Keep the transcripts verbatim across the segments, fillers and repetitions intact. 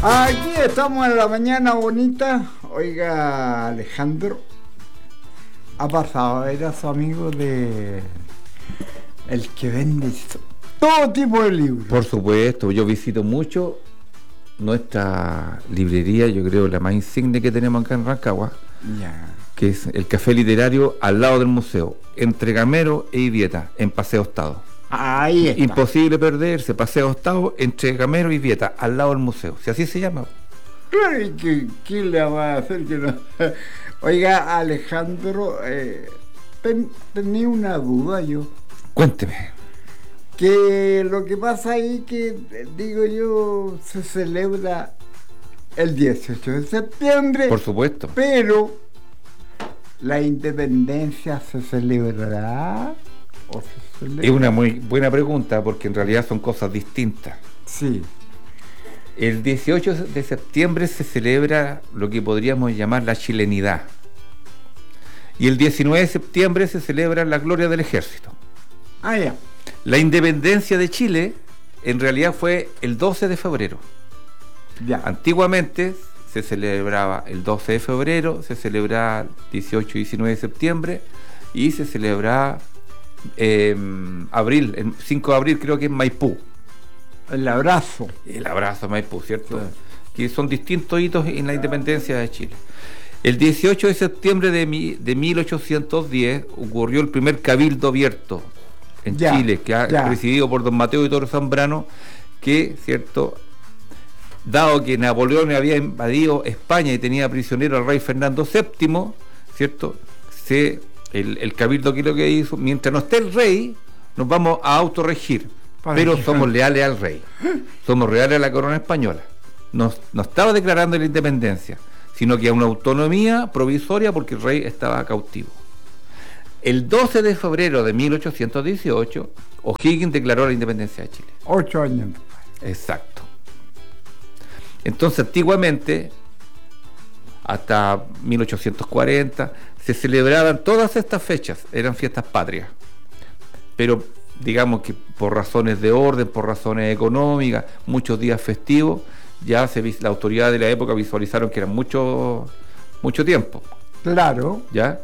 Aquí estamos en la mañana bonita. Oiga, Alejandro, ha pasado a ver a su amigo de el que vende todo tipo de libros. Por supuesto, yo visito mucho nuestra librería, yo creo la más insigne que tenemos acá en Rancagua, Ya. que es el Café Literario al lado del museo, entre Gamero e Ibieta, en Paseo Estado. Ahí está. Imposible perderse, Paseo Estado, entre Gamero y Ibieta, al lado del museo, si así se llama. Claro, ¿y qué, qué le va a hacer que no? Oiga, Alejandro, eh, ten, tenía una duda yo. Cuénteme. Que lo que pasa ahí que, digo yo, se celebra el dieciocho de septiembre. Por supuesto. Pero la independencia se celebrará o se celebra. Es una muy buena pregunta porque en realidad son cosas distintas. Sí. El dieciocho de septiembre se celebra lo que podríamos llamar la chilenidad. Y el diecinueve de septiembre se celebra la gloria del ejército. Ah, ya. La independencia de Chile en realidad fue el doce de febrero. Ya. Antiguamente se celebraba el doce de febrero, se celebraba el dieciocho y diecinueve de septiembre y se celebraba eh, abril, el cinco de abril creo que en Maipú. El abrazo. El abrazo a Maipú, ¿cierto? Claro. Que son distintos hitos en la independencia de Chile. El dieciocho de septiembre de, mi, de mil ochocientos diez ocurrió el primer cabildo abierto en Ya, Chile, que ha ya. presidido por don Mateo de Toro Zambrano, que, ¿cierto?, dado que Napoleón había invadido España y tenía prisionero al rey Fernando séptimo, ¿cierto?, se, el, el cabildo que lo que hizo, mientras no esté el rey, nos vamos a autorregir, Para pero que- somos leales al rey, somos leales a la corona española. No, no estaba declarando la independencia, sino que a una autonomía provisoria porque el rey estaba cautivo. El doce de febrero de mil ochocientos dieciocho, O'Higgins declaró la independencia de Chile. Ocho años. Exacto. Entonces, antiguamente, hasta mil ochocientos cuarenta, se celebraban todas estas fechas, eran fiestas patrias. Pero, digamos que por razones de orden, por razones económicas, muchos días festivos, ya se, vis- la autoridad de la época visualizaron que eran mucho, mucho tiempo, Claro. ¿ya?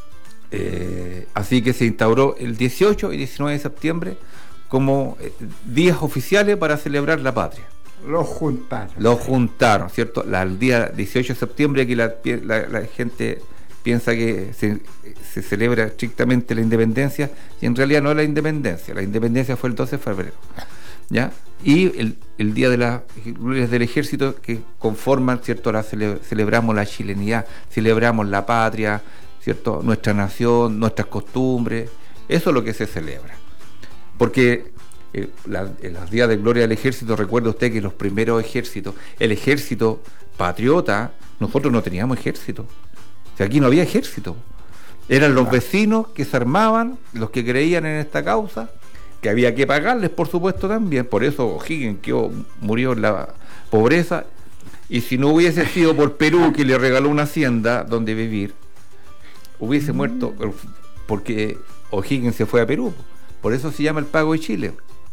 Eh, así que se instauró el dieciocho y diecinueve de septiembre como eh, días oficiales para celebrar la patria. Los juntaron. Los juntaron, ¿cierto? La, el día dieciocho de septiembre, aquí la, la, la gente piensa que se, se celebra estrictamente la independencia, y en realidad no es la independencia, la independencia fue el doce de febrero, ¿ya? Y el, el día de las glorias del ejército que conforman, ¿cierto? La cele, celebramos la chilenidad, celebramos la patria, ¿cierto? Nuestra nación, nuestras costumbres, eso es lo que se celebra. Porque eh, la, en los días de gloria del ejército, recuerda usted que los primeros ejércitos, el ejército patriota, nosotros no teníamos ejército. O sea, aquí no había ejército. Eran los vecinos que se armaban, los que creían en esta causa, que había que pagarles, por supuesto, también. Por eso O'Higgins quedó, murió en la pobreza. Y si no hubiese sido por Perú, que le regaló una hacienda donde vivir, hubiese muerto, porque O'Higgins se fue a Perú. Por eso se llama el pago de Chile.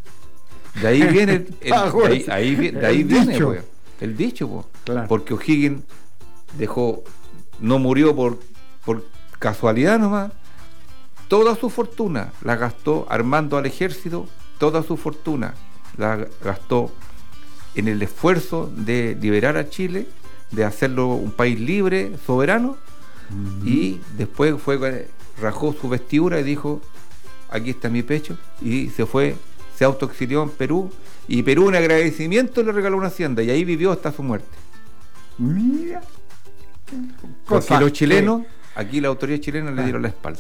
De ahí viene el, el- de ahí, ahí vi- de ahí El viene, dicho. pues, el dicho, pues. Claro. Porque O'Higgins dejó, no murió por, por casualidad nomás, toda su fortuna la gastó armando al ejército, toda su fortuna la gastó en el esfuerzo de liberar a Chile, de hacerlo un país libre, soberano. Uh-huh. Y después fue, rajó su vestidura y dijo: aquí está mi pecho, y se fue, se autoexilió en Perú, y Perú en agradecimiento le regaló una hacienda, y ahí vivió hasta su muerte. Mira. Porque Cosa los chilenos, que- aquí la autoridad chilena le dieron la espalda.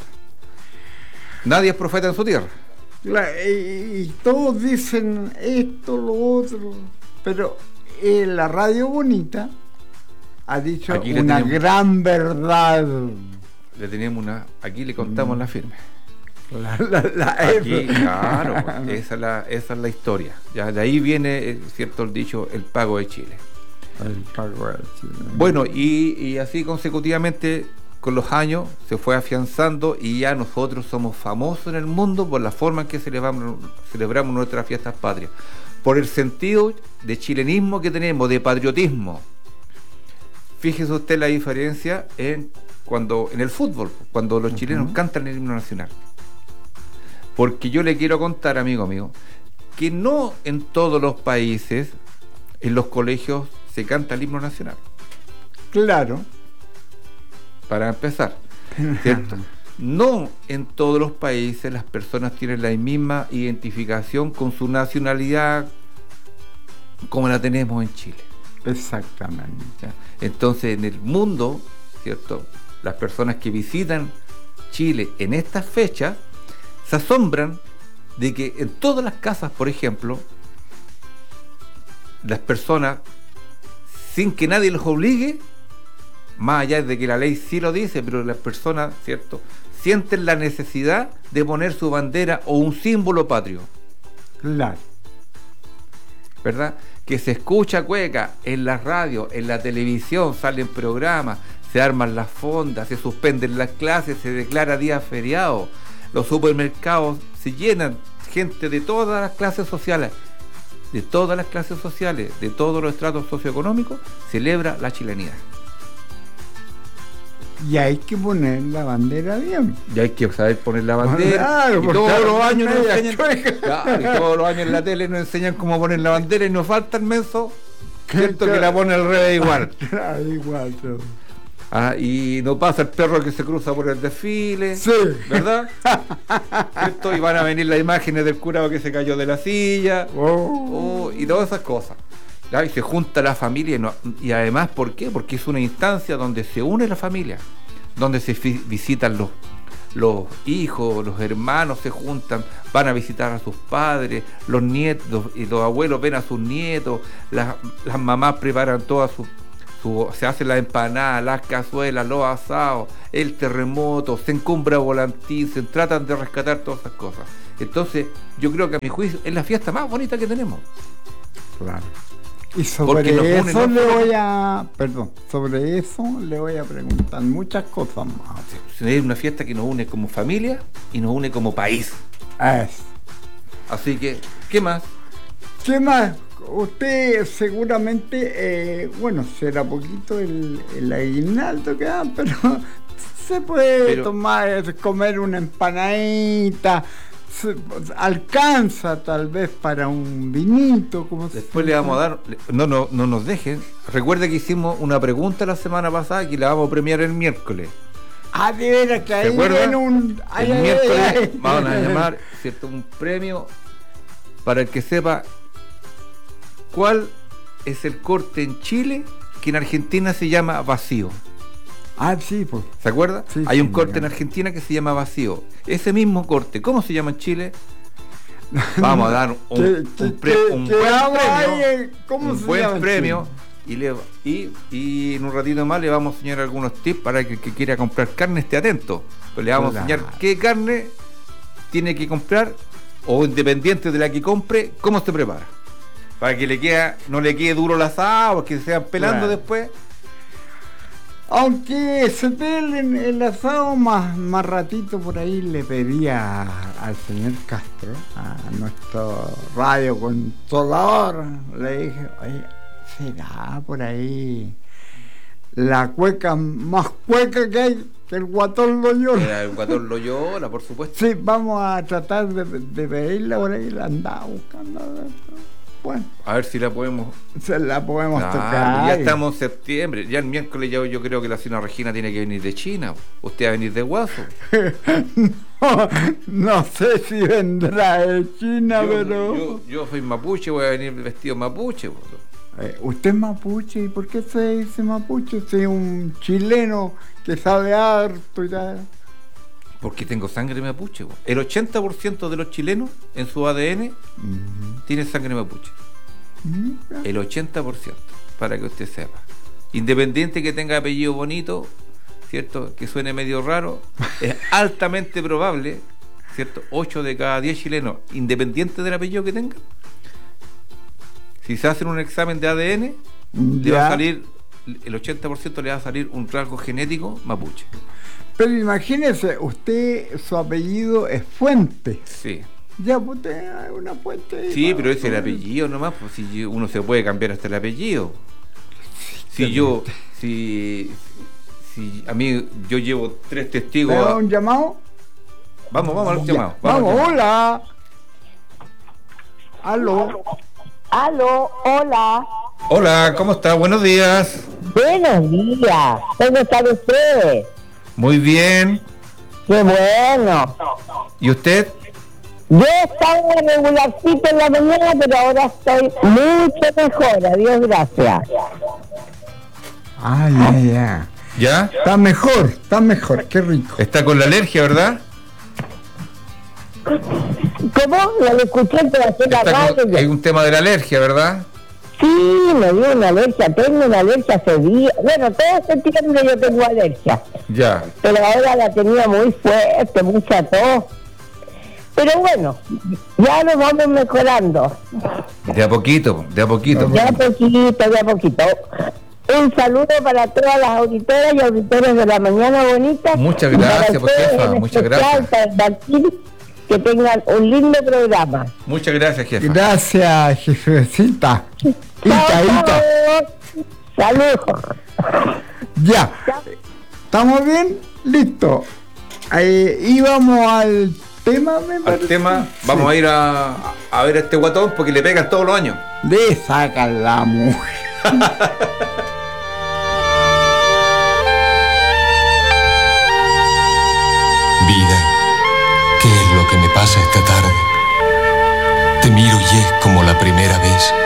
Nadie es profeta en su tierra. La- y, y todos dicen esto, lo otro, pero eh, la radio bonita ha dicho Aquí le una tenemos- gran verdad. Le tenemos una, aquí le contamos Mm. la firme. La, la- la- Aquí, claro, pues, esa es la, esa es la historia. Ya de ahí viene, eh, cierto, el dicho, el pago de Chile. El pago de Chile. Bueno, y, y así consecutivamente con los años se fue afianzando, y ya nosotros somos famosos en el mundo por la forma en que celebramos, celebramos nuestras fiestas patrias. por el sentido de chilenismo que tenemos, de patriotismo. Fíjese usted la diferencia en cuando en el fútbol, cuando los uh-huh. chilenos cantan el himno nacional. Porque yo le quiero contar, amigo amigo, que no en todos los países, en los colegios, se canta el himno nacional. Claro. Para empezar, ¿cierto? No en todos los países las personas tienen la misma identificación con su nacionalidad como la tenemos en Chile. Exactamente. ¿Ya? Entonces, en el mundo, ¿cierto? Las personas que visitan Chile en estas fechas se asombran de que en todas las casas, por ejemplo, las personas, sin que nadie los obligue, más allá de que la ley sí lo dice, pero las personas, ¿cierto?, sienten la necesidad de poner su bandera o un símbolo patrio. Claro. ¿Verdad? Que se escucha cueca en la radio, en la televisión, salen programas, se arman las fondas, se suspenden las clases, se declara día feriado, los supermercados se llenan, gente de todas las clases sociales, de todas las clases sociales, de todos los estratos socioeconómicos, celebra la chilenidad. Y hay que poner la bandera bien. Y hay que saber poner la bandera. Claro, y todos los años nos enseñan, claro, y todos los años en la tele nos enseñan cómo poner la bandera y nos falta el menso, cierto, que la pone al revés igual. Claro, igual. Todo. Ah, y no pasa el perro que se cruza por el desfile, sí. ¿Verdad? ¿Cierto? Y van a venir las imágenes del curado que se cayó de la silla, oh. Oh, y todas esas cosas. ¿Ya? Y se junta la familia y, no, y además, ¿por qué? Porque es una instancia donde se une la familia, donde se fi- visitan los, los hijos, los hermanos se juntan, van a visitar a sus padres, los nietos y los abuelos ven a sus nietos, las, las mamás preparan todas sus, su, se hacen las empanadas, las cazuelas, los asados, el terremoto, se encumbra volantín, se tratan de rescatar todas esas cosas. Entonces, yo creo que a mi juicio es la fiesta más bonita que tenemos. Claro. Y sobre eso le voy a, perdón, sobre eso le voy a preguntar muchas cosas más. Es una fiesta que nos une como familia y nos une como país. Es. Así que, ¿qué más? ¿Qué más? Usted seguramente, eh, bueno, será poquito el, el aguinaldo que dan, pero se puede pero, tomar, comer una empanadita. Alcanza tal vez para un vinito, como después le vamos a dar, no, no, no nos dejen. Recuerde que hicimos una pregunta la semana pasada que la vamos a premiar el miércoles. Ah, de veras que ahí viene un ay, el ay, miércoles ay, ay. Vamos a llamar, ¿cierto?, un premio para el que sepa cuál es el corte en Chile que en Argentina se llama vacío. Ah, sí, pues. ¿Se acuerda? Sí, Hay sí, un corte mira. En Argentina que se llama vacío. Ese mismo corte, ¿cómo se llama en Chile? Vamos a dar un, ¿Qué, un, pre, qué, un qué buen premio. Ahí, ¿Cómo un se buen llama premio y, le, y, y en un ratito más le vamos a enseñar algunos tips para que el que quiera comprar carne esté atento. Pues le vamos claro. a enseñar qué carne tiene que comprar o independiente de la que compre, cómo se prepara. Para que le quede, no le quede duro el asado, que se vayan pelando claro. después. Aunque se pelen el asado más, más ratito por ahí, le pedía al señor Castro, a nuestro radio controlador, le dije, oye, ¿será por ahí la cueca más cueca que hay? Que el Guatón Loyola. El Guatón Loyola, por supuesto. Sí, vamos a tratar de, de pedirla por ahí, la andaba buscando. Bueno, a ver si la podemos se la podemos ah, tocar. Ya estamos en septiembre, ya el miércoles ya yo creo que la señora Regina tiene que venir de China. Usted va a venir de Guaso. no, no sé si vendrá de China, yo, pero yo, yo soy mapuche, voy a venir vestido mapuche. Eh, ¿Usted es mapuche? ¿Y por qué se dice mapuche? Soy un chileno que sabe harto y tal. Porque tengo sangre mapuche. El ochenta por ciento de los chilenos en su A D N uh-huh. tiene sangre mapuche. Uh-huh. El ochenta por ciento, para que usted sepa. Independiente que tenga apellido bonito, ¿cierto?, que suene medio raro, es altamente probable, ¿cierto?, ocho de cada diez chilenos, independiente del apellido que tengan, si se hacen un examen de A D N, ya. le va a salir, el ochenta por ciento le va a salir un rasgo genético mapuche. Pero imagínese, usted, su apellido es Fuente. Sí. Ya, pues te hay una fuente. ahí Sí, para- pero ese es el apellido nomás, pues si yo- uno se puede cambiar hasta el apellido. Si yo, si, si a mí yo llevo tres testigos. ¿Me da a- un llamado? Vamos, vamos a los Ya. llamados. Vamos, al llamado. hola. Aló. Aló, hola. Hola, ¿cómo está? Buenos días. Buenos días. ¿Cómo está usted? Muy bien. Qué bueno. ¿Y usted? Yo estaba regularcito en la mañana, pero ahora estoy mucho mejor. Adiós, gracias. Ah, ya, ya. ¿Ya? Está mejor, está mejor, qué rico. Está con la alergia, ¿verdad? ¿Cómo? No lo escuché, pero hacer la Está radio. con- hay un tema de la alergia, ¿verdad? Sí, me dio una alergia. Tengo una alergia hace días. Bueno, todo septiembre yo tengo alergia. Ya. Pero ahora la tenía muy fuerte, mucha tos. Pero bueno, ya nos vamos mejorando. De a poquito, de a poquito. De a poquito, de a poquito. Un saludo para todas las auditoras y auditores de La Mañana Bonita. Muchas Y para gracias, pues, ustedes jefa, en muchas especial, gracias. para Martín, que tengan un lindo programa. Muchas gracias, jefa. Gracias, jefecita. Ita, Chao, ita. chao. Saludos. Ya. ¿Estamos bien? Listo. Ahí íbamos al tema, me Al parece. tema, vamos a ir a, a ver a este guatón porque le pegan todos los años. De sacar la mujer. Vida, ¿qué es lo que me pasa esta tarde? Te miro y es como la primera vez.